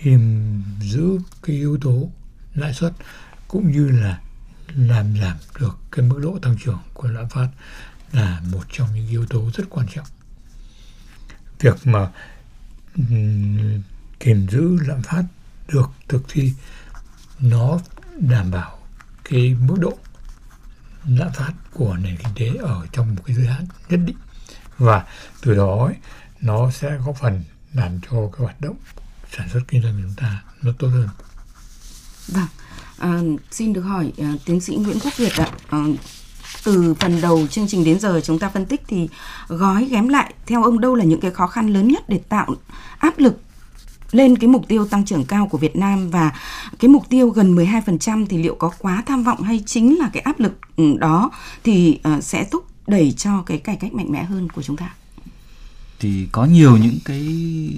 kiềm giữ cái yếu tố lãi suất cũng như là làm giảm được cái mức độ tăng trưởng của lạm phát là một trong những yếu tố rất quan trọng. Việc mà kiềm giữ lạm phát được thực thi nó đảm bảo cái mức độ lạm phát của nền kinh tế ở trong một cái giới hạn nhất định, và từ đó nó sẽ góp phần làm cho cái hoạt động sản xuất kinh doanh của chúng ta nó tốt hơn. Vâng, xin được hỏi tiến sĩ Nguyễn Quốc Việt ạ. Từ phần đầu chương trình đến giờ chúng ta phân tích thì gói ghém lại, theo ông đâu là những cái khó khăn lớn nhất để tạo áp lực lên cái mục tiêu tăng trưởng cao của Việt Nam, và cái mục tiêu gần 12% thì liệu có quá tham vọng hay chính là cái áp lực đó thì sẽ thúc đẩy cho cái cải cách mạnh mẽ hơn của chúng ta? Thì có nhiều những cái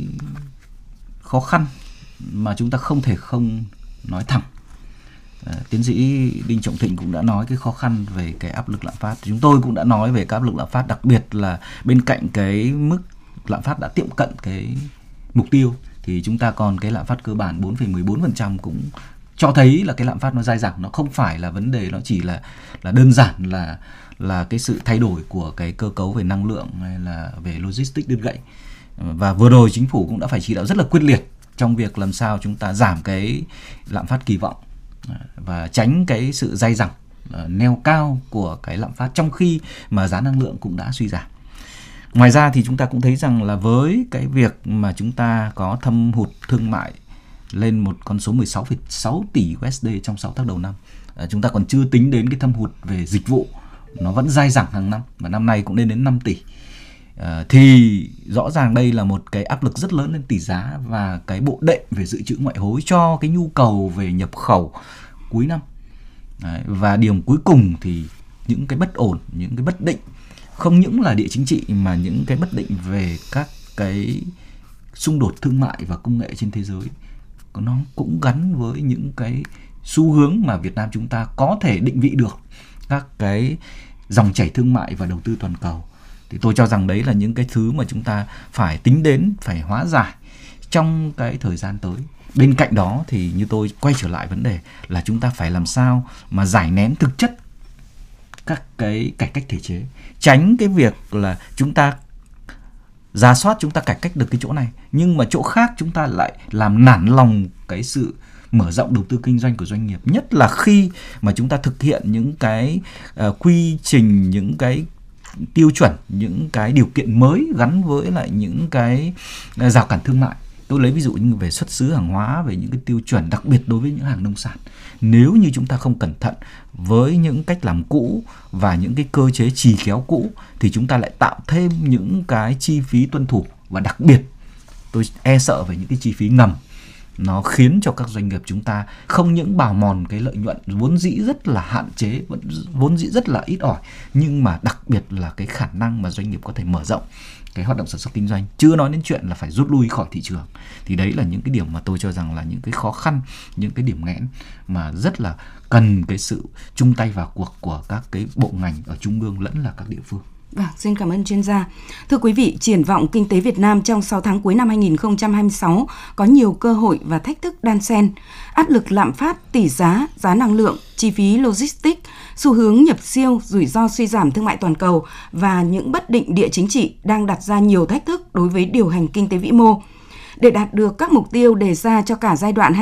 khó khăn mà chúng ta không thể không nói thẳng. Tiến sĩ Đinh Trọng Thịnh cũng đã nói cái khó khăn về cái áp lực lạm phát. Chúng tôi cũng đã nói về cái áp lực lạm phát, đặc biệt là bên cạnh cái mức lạm phát đã tiệm cận cái mục tiêu thì chúng ta còn cái lạm phát cơ bản 4,14% cũng cho thấy là cái lạm phát nó dai dẳng, nó không phải là vấn đề, nó chỉ là đơn giản là cái sự thay đổi của cái cơ cấu về năng lượng hay là về logistics đứt gãy. Và vừa rồi chính phủ cũng đã phải chỉ đạo rất là quyết liệt trong việc làm sao chúng ta giảm cái lạm phát kỳ vọng và tránh cái sự dai dẳng neo cao của cái lạm phát trong khi mà giá năng lượng cũng đã suy giảm. Ngoài ra thì chúng ta cũng thấy rằng là với cái việc mà chúng ta có thâm hụt thương mại lên một con số 16,6 tỷ USD trong 6 tháng đầu năm, chúng ta còn chưa tính đến cái thâm hụt về dịch vụ, nó vẫn dai dẳng hàng năm và năm nay cũng lên đến 5 tỷ. Thì rõ ràng đây là một cái áp lực rất lớn lên tỷ giá và cái bộ đệm về dự trữ ngoại hối cho cái nhu cầu về nhập khẩu cuối năm. Và điểm cuối cùng thì những cái bất ổn, những cái bất định, không những là địa chính trị mà những cái bất định về các cái xung đột thương mại và công nghệ trên thế giới, nó cũng gắn với những cái xu hướng mà Việt Nam chúng ta có thể định vị được các cái dòng chảy thương mại và đầu tư toàn cầu. Thì tôi cho rằng đấy là những cái thứ mà chúng ta phải tính đến, phải hóa giải trong cái thời gian tới. Bên cạnh đó thì như tôi quay trở lại vấn đề là chúng ta phải làm sao mà giải nén thực chất các cái cải cách thể chế, tránh cái việc là chúng ta rà soát, chúng ta cải cách được cái chỗ này nhưng mà chỗ khác chúng ta lại làm nản lòng cái sự mở rộng đầu tư kinh doanh của doanh nghiệp, nhất là khi mà chúng ta thực hiện những cái quy trình, những cái tiêu chuẩn, những cái điều kiện mới gắn với lại những cái rào cản thương mại. Tôi lấy ví dụ như về xuất xứ hàng hóa, về những cái tiêu chuẩn đặc biệt đối với những hàng nông sản. Nếu như chúng ta không cẩn thận với những cách làm cũ và những cái cơ chế chì khéo cũ thì chúng ta lại tạo thêm những cái chi phí tuân thủ, và đặc biệt tôi e sợ về những cái chi phí ngầm. Nó khiến cho các doanh nghiệp chúng ta không những bào mòn cái lợi nhuận vốn dĩ rất là hạn chế, vốn dĩ rất là ít ỏi, nhưng mà đặc biệt là cái khả năng mà doanh nghiệp có thể mở rộng cái hoạt động sản xuất kinh doanh, chưa nói đến chuyện là phải rút lui khỏi thị trường. Thì đấy là những cái điểm mà tôi cho rằng là những cái khó khăn, những cái điểm nghẽn mà rất là cần cái sự chung tay vào cuộc của các cái bộ ngành ở trung ương lẫn là các địa phương. Vâng, xin cảm ơn chuyên gia. Thưa quý vị, triển vọng kinh tế Việt Nam trong 6 tháng cuối năm 2026 có nhiều cơ hội và thách thức đan xen. Áp lực lạm phát, tỷ giá, giá năng lượng, chi phí logistics, xu hướng nhập siêu, rủi ro suy giảm thương mại toàn cầu và những bất định địa chính trị đang đặt ra nhiều thách thức đối với điều hành kinh tế vĩ mô. Để đạt được các mục tiêu đề ra cho cả giai đoạn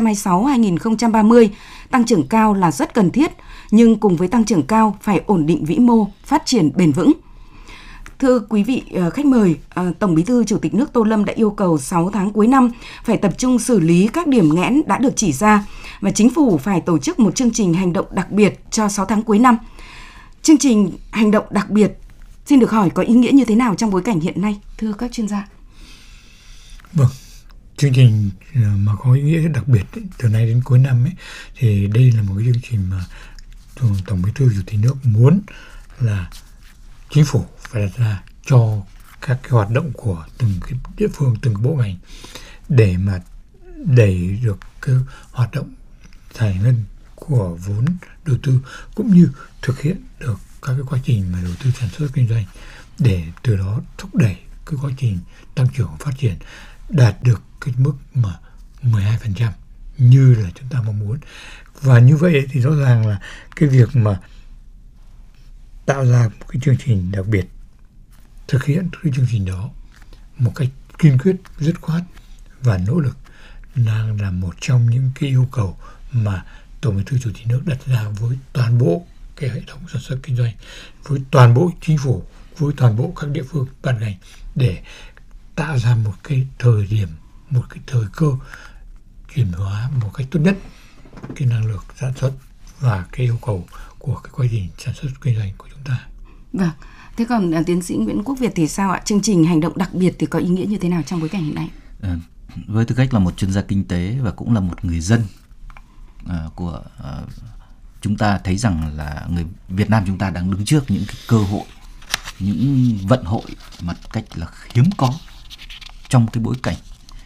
2026-2030, tăng trưởng cao là rất cần thiết, nhưng cùng với tăng trưởng cao phải ổn định vĩ mô, phát triển bền vững. Thưa quý vị khách mời, Tổng Bí thư Chủ tịch nước Tô Lâm đã yêu cầu 6 tháng cuối năm phải tập trung xử lý các điểm nghẽn đã được chỉ ra và chính phủ phải tổ chức một chương trình hành động đặc biệt cho 6 tháng cuối năm. Chương trình hành động đặc biệt, xin được hỏi có ý nghĩa như thế nào trong bối cảnh hiện nay, thưa các chuyên gia? Vâng, chương trình mà có ý nghĩa đặc biệt từ nay đến cuối năm ấy, thì đây là một cái chương trình mà Tổng Bí thư Chủ tịch nước muốn là chính phủ phải đặt ra cho các cái hoạt động của từng cái địa phương, từng cái bộ ngành để mà đẩy được cái hoạt động giải ngân của vốn đầu tư cũng như thực hiện được các cái quá trình mà đầu tư sản xuất kinh doanh, để từ đó thúc đẩy cái quá trình tăng trưởng phát triển đạt được cái mức mà 12% như là chúng ta mong muốn. Và như vậy thì rõ ràng là cái việc mà tạo ra một cái chương trình đặc biệt, thực hiện cái chương trình đó một cách kiên quyết, dứt khoát và nỗ lực đang là một trong những cái yêu cầu mà Tổng Bí thư Chủ tịch nước đặt ra với toàn bộ cái hệ thống sản xuất kinh doanh, với toàn bộ chính phủ, với toàn bộ các địa phương ban ngành, để tạo ra một cái thời điểm, một cái thời cơ chuyển hóa một cách tốt nhất cái năng lực sản xuất và cái yêu cầu của cái quá trình sản xuất kinh doanh của chúng ta. Vâng. Thế còn tiến sĩ Nguyễn Quốc Việt thì sao ạ? Chương trình hành động đặc biệt thì có ý nghĩa như thế nào trong bối cảnh hiện nay? Với tư cách là một chuyên gia kinh tế và cũng là một người dân của chúng ta thấy rằng là người Việt Nam chúng ta đang đứng trước những cái cơ hội, những vận hội một cách là hiếm có trong cái bối cảnh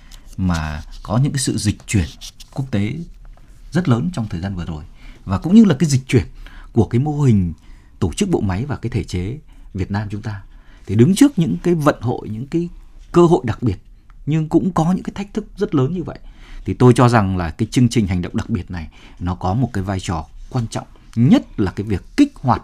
mà có những cái sự dịch chuyển quốc tế rất lớn trong thời gian vừa rồi, và cũng như là cái dịch chuyển của cái mô hình tổ chức bộ máy và cái thể chế Việt Nam chúng ta. Thì đứng trước những cái vận hội, những cái cơ hội đặc biệt nhưng cũng có những cái thách thức rất lớn như vậy, thì tôi cho rằng là cái chương trình hành động đặc biệt này nó có một cái vai trò quan trọng, nhất là cái việc kích hoạt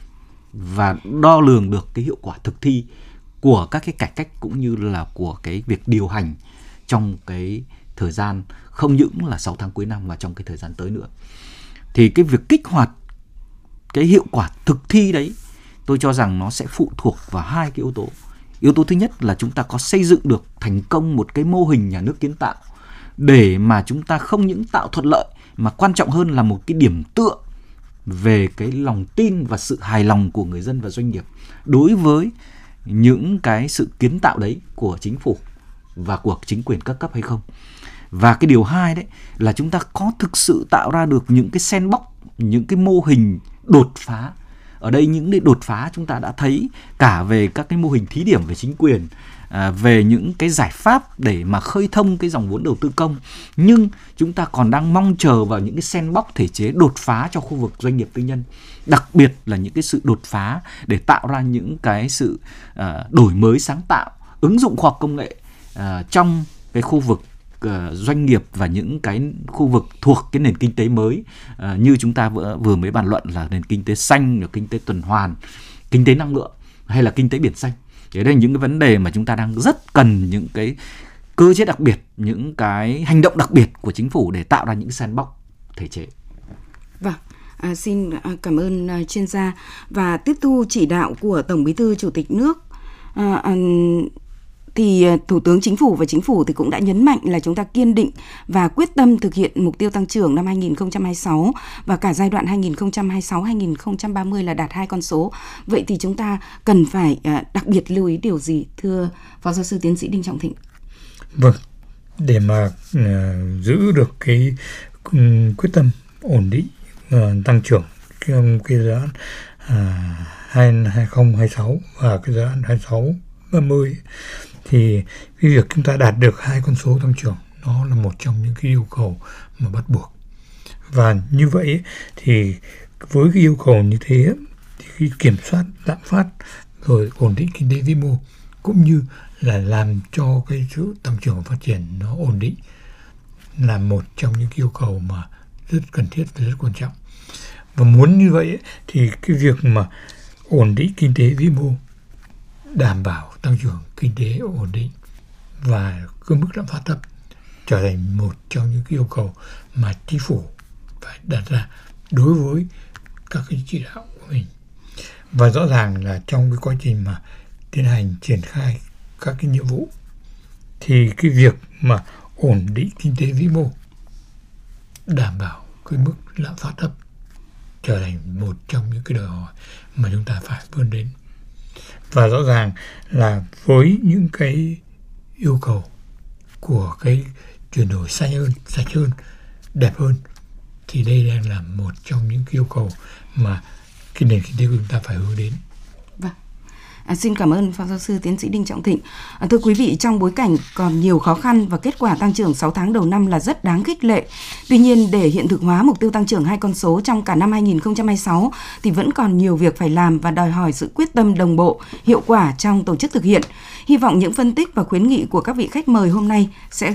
và đo lường được cái hiệu quả thực thi của các cái cải cách cũng như là của cái việc điều hành trong cái thời gian không những là 6 tháng cuối năm mà trong cái thời gian tới nữa. Thì cái việc kích hoạt cái hiệu quả thực thi đấy, tôi cho rằng nó sẽ phụ thuộc vào hai cái yếu tố. Yếu tố thứ nhất là chúng ta có xây dựng được thành công một cái mô hình nhà nước kiến tạo để mà chúng ta không những tạo thuận lợi mà quan trọng hơn là một cái điểm tựa về cái lòng tin và sự hài lòng của người dân và doanh nghiệp đối với những cái sự kiến tạo đấy của chính phủ và của chính quyền các cấp hay không. Và cái điều hai đấy là chúng ta có thực sự tạo ra được những cái sandbox, những cái mô hình đột phá. Ở đây những cái đột phá chúng ta đã thấy cả về các cái mô hình thí điểm về chính quyền, về những cái giải pháp để mà khơi thông cái dòng vốn đầu tư công. Nhưng chúng ta còn đang mong chờ vào những cái sandbox thể chế đột phá cho khu vực doanh nghiệp tư nhân. Đặc biệt là những cái sự đột phá để tạo ra những cái sự đổi mới sáng tạo, ứng dụng khoa học công nghệ trong cái khu vực doanh nghiệp và những cái khu vực thuộc cái nền kinh tế mới, như chúng ta vừa mới bàn luận là nền kinh tế xanh, kinh tế tuần hoàn, kinh tế năng lượng hay là kinh tế biển xanh. Đấy là những cái vấn đề mà chúng ta đang rất cần những cái cơ chế đặc biệt, những cái hành động đặc biệt của chính phủ để tạo ra những sandbox thể chế. Vâng. Xin cảm ơn chuyên gia. Và tiếp thu chỉ đạo của Tổng Bí thư Chủ tịch nước, thì Thủ tướng Chính phủ và Chính phủ thì cũng đã nhấn mạnh là chúng ta kiên định và quyết tâm thực hiện mục tiêu tăng trưởng năm 2026 và cả giai đoạn 2026-2030 là đạt 2 con số. Vậy thì chúng ta cần phải đặc biệt lưu ý điều gì, thưa Phó Giáo sư Tiến sĩ Đinh Trọng Thịnh? Vâng, để mà giữ được cái quyết tâm ổn định tăng trưởng trong cái giai đoạn 2026 và cái giai đoạn 26-30, thì cái việc chúng ta đạt được 2 con số tăng trưởng nó là một trong những cái yêu cầu mà bắt buộc. Và như vậy thì với cái yêu cầu như thế thì khi kiểm soát lạm phát rồi ổn định kinh tế vĩ mô cũng như là làm cho cái sự tăng trưởng và phát triển nó ổn định là một trong những yêu cầu mà rất cần thiết và rất quan trọng. Và muốn như vậy thì cái việc mà ổn định kinh tế vĩ mô, đảm bảo tăng trưởng kinh tế ổn định và cái mức lạm phát thấp trở thành một trong những cái yêu cầu mà chính phủ phải đặt ra đối với các cái chỉ đạo của mình. Và rõ ràng là trong cái quá trình mà tiến hành triển khai các cái nhiệm vụ thì cái việc mà ổn định kinh tế vĩ mô, đảm bảo cái mức lạm phát thấp trở thành một trong những cái đòi hỏi mà chúng ta phải vươn đến. Và rõ ràng là với những cái yêu cầu của cái chuyển đổi xanh hơn, sạch hơn, đẹp hơn, thì đây đang là một trong những cái yêu cầu mà cái nền kinh tế của chúng ta phải hướng đến. Vâng. Xin cảm ơn Phó Giáo sư Tiến sĩ Đinh Trọng Thịnh. Thưa quý vị, trong bối cảnh còn nhiều khó khăn và kết quả tăng trưởng 6 tháng đầu năm là rất đáng khích lệ. Tuy nhiên, để hiện thực hóa mục tiêu tăng trưởng 2 con số trong cả năm 2026 thì vẫn còn nhiều việc phải làm và đòi hỏi sự quyết tâm đồng bộ, hiệu quả trong tổ chức thực hiện. Hy vọng những phân tích và khuyến nghị của các vị khách mời hôm nay sẽ